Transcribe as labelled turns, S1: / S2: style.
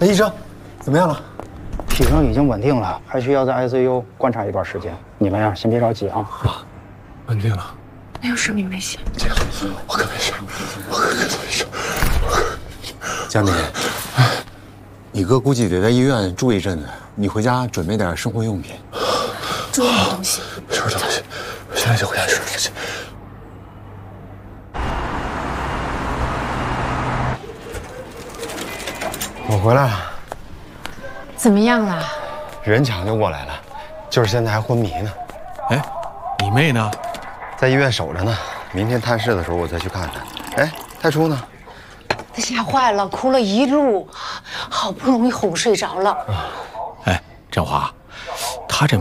S1: 哎，医生，怎么样了？
S2: 体征已经稳定了，还需要在 ICU 观察一段时间。你们呀，先别着急啊。
S1: 稳定了。
S3: 没有生命危险。
S1: 这个我可没事，我可没事。
S4: 佳敏，你哥估计得在医院住一阵子，你回家准备点生活用品。
S3: 注意点东西。
S1: 收拾东西，我现在就回家收拾东西。我回来了。
S3: 怎么样了？
S1: 人抢救过来了，就是现在还昏迷呢。
S5: 哎，你妹呢？
S1: 在医院守着呢，明天探视的时候我再去看看。哎，太初呢？
S3: 他吓坏了，哭了一路，好不容易哄睡着了。
S5: 哎，振华，